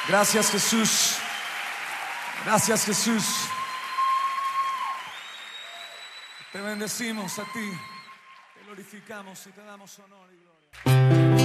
Gracias, Jesús. Gracias, Jesús. Te bendecimos a ti, te glorificamos y te damos honor y gloria.